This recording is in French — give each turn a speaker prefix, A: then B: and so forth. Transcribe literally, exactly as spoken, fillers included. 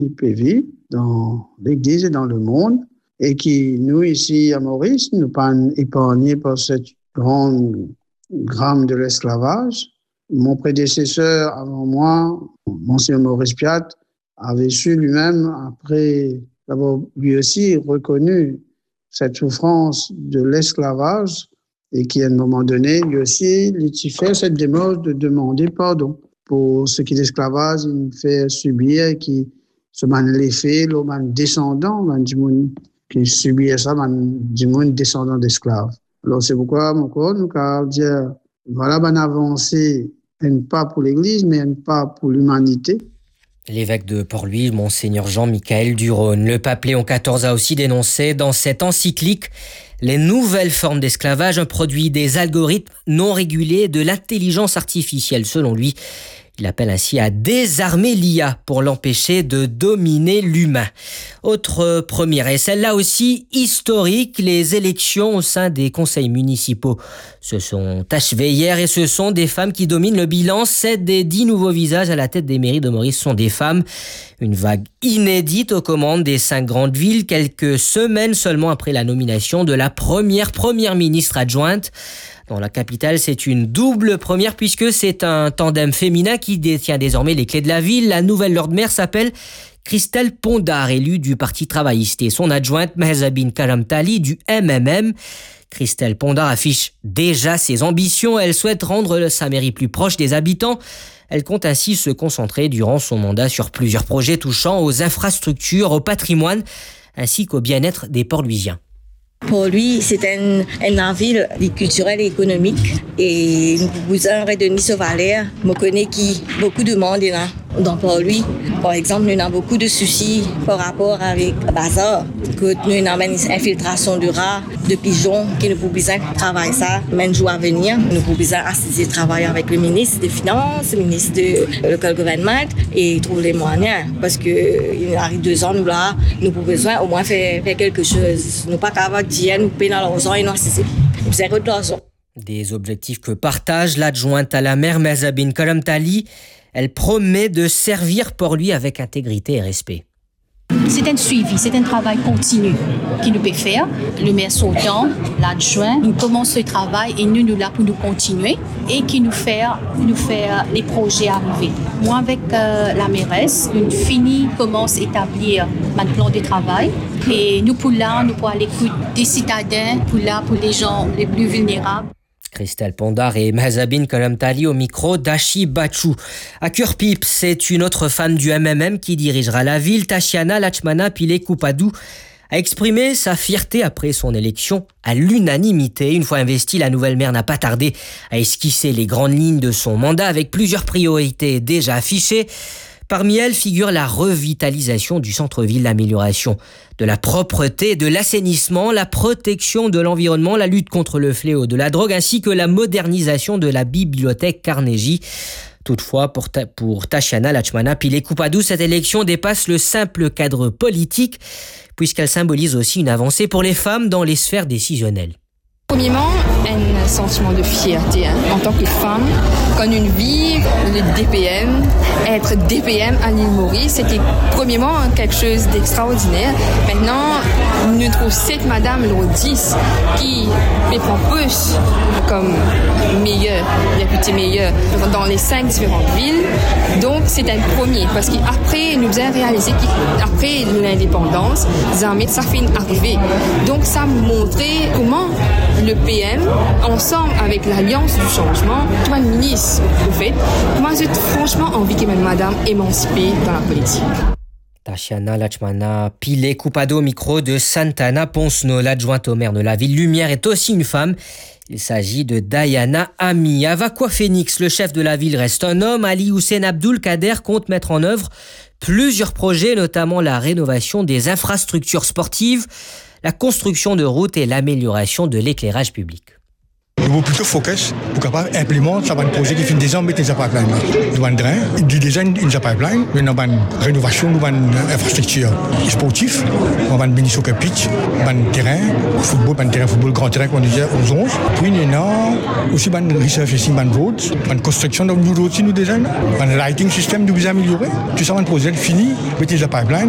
A: il peut vivre dans l'Église et dans le monde, et qui, nous, ici à Maurice, nous pas épargnés par cette grande drame de l'esclavage. Mon prédécesseur avant moi, Monsieur Maurice Piat, avait su lui-même, après avoir lui aussi reconnu cette souffrance de l'esclavage, et qui, à un moment donné, lui aussi, il fait cette démarche de demander pardon pour ce qui est l'esclavage, il fait subir, et qui se man l'effet, le man descendant, man du monde qui subit ça, man du monde descendant d'esclaves. Alors, c'est pourquoi, mon corps, nous, car dire, voilà, ben avancé, un pas pour l'Église, mais un pas pour l'humanité.
B: L'évêque de Port-Louis, Monseigneur Jean-Michel Duronne. Le pape Léon quatorze a aussi dénoncé dans cette encyclique les nouvelles formes d'esclavage, un produit des algorithmes non régulés, de l'intelligence artificielle. Selon lui, il appelle ainsi à désarmer l'I A pour l'empêcher de dominer l'humain. Autre première, et celle-là aussi historique, les élections au sein des conseils municipaux se sont achevées hier et ce sont des femmes qui dominent le bilan. Sept des dix nouveaux visages à la tête des mairies de Maurice sont des femmes. Une vague inédite aux commandes des cinq grandes villes, quelques semaines seulement après la nomination de la première première ministre adjointe. Dans la capitale, c'est une double première puisque c'est un tandem féminin qui détient désormais les clés de la ville. La nouvelle Lord Maire s'appelle Christelle Pondard, élue du Parti travailliste, et son adjointe Mahzabine Kalamtali du M M M. Christelle Pondard affiche déjà ses ambitions. Elle souhaite rendre sa mairie plus proche des habitants. Elle compte ainsi se concentrer durant son mandat sur plusieurs projets touchant aux infrastructures, au patrimoine ainsi qu'au bien-être des Port-Louisiens.
C: Pour lui, c'est un, un ville culturelle et économique. Et vous avez Denis Sauvaler, je connais qui beaucoup de monde là. Donc pour lui, par exemple, nous avons beaucoup de soucis par rapport avec le bazar. Que nous avons une infiltration de rats, de pigeons, qui nous pouvons besoin de travailler ça. Même jour à venir, nous pouvons besoin d'assister travailler avec le ministre des Finances, le ministre de local government et trouver les moyens. Parce qu'il arrive deux ans, nous là, nous avons besoin au moins faire, faire quelque chose. Nous pas capables de dire, nous payons dans l'argent et nous assistons. Nous avons de l'argent.
B: Des objectifs que partage l'adjointe à la maire Mahzabine Kalamtali. Elle promet de servir Port-Louis avec intégrité et respect.
D: C'est un suivi, c'est un travail continu qui nous peut faire. Le maire sortant, l'adjoint, nous commençons le travail et nous nous là pour nous continuer et qui nous fait, nous fait les projets arriver. Moi avec euh, la mairesse, nous finissons, commence à établir un plan de travail et nous pour là, nous pour à l'écoute des citadins, pour là pour les gens les plus vulnérables.
B: Christelle Pondard et Mahzabine Kalamtali au micro d'Achi Bachou. À Curpip, c'est une autre femme du M M M qui dirigera la ville. Tashiana Lachmana Pile-Coupadou a exprimé sa fierté après son élection à l'unanimité. Une fois investie, la nouvelle maire n'a pas tardé à esquisser les grandes lignes de son mandat avec plusieurs priorités déjà affichées. Parmi elles figure la revitalisation du centre-ville, l'amélioration de la propreté, de l'assainissement, la protection de l'environnement, la lutte contre le fléau de la drogue, ainsi que la modernisation de la bibliothèque Carnegie. Toutefois, pour, ta, pour Tashiana Lachmana Pile-Coupadou, cette élection dépasse le simple cadre politique, puisqu'elle symbolise aussi une avancée pour les femmes dans les sphères décisionnelles.
E: Premièrement, un sentiment de fierté hein. En tant que femme, quand une vie, le D P M, être D P M à l'île Maurice, c'était premièrement quelque chose d'extraordinaire. Maintenant, nous trouvons cette madame, numéro dix, qui les prend plus comme meilleure, réputée meilleure dans les cinq différentes villes. Donc, c'est un premier, parce qu'après, nous avons réalisé qu'après l'indépendance, Zambie, ça fait une arrivée. Donc, ça montrait comment le P M, ensemble avec l'Alliance du changement, toi le ministre, au fait, moi j'ai franchement envie que madame émancipée dans la politique.
B: Tashiana Lachmana Pile-Coupadou au micro de Santana Ponsno, l'adjointe au maire de la ville Lumière, est aussi une femme. Il s'agit de Diana Ami. À Vakwa Phoenix, le chef de la ville reste un homme. Ali Hussein Abdul Kader compte mettre en œuvre plusieurs projets, notamment la rénovation des infrastructures sportives, la construction de routes et l'amélioration de l'éclairage public.
F: Nous avons plutôt focus pour capable implémenter ça va un projet qui finit déjà en mettre des pipelines. Nous avons un drain, du design une pipeline, nous avons une rénovation, nous avons une infrastructure sportive, nous avons un mini soccer pitch, nous avons un terrain, football, un terrain football, grand terrain qu'on disait aux onze. Puis nous avons aussi une research ici, une road, une construction de nous aussi nous design, un lighting system nous vous améliorer. Tout ça, un projet fini, mettre des pipelines.